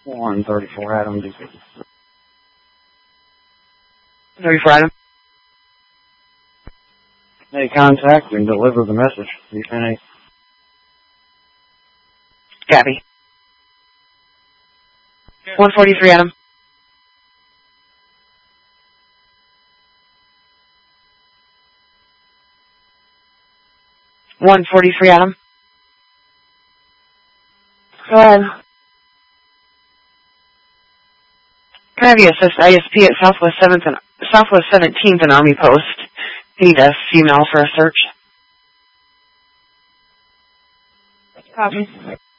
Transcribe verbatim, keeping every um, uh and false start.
one thirty-four Adam, D C. thirty-four Adam. Hey, contact and deliver the message. You can Copy. one forty-three Adam. one forty-three Adam. Go ahead. Can I have you assist I S P at Southwest seventh and Southwest seventeenth and Army Post? Need a female for a search. Copy.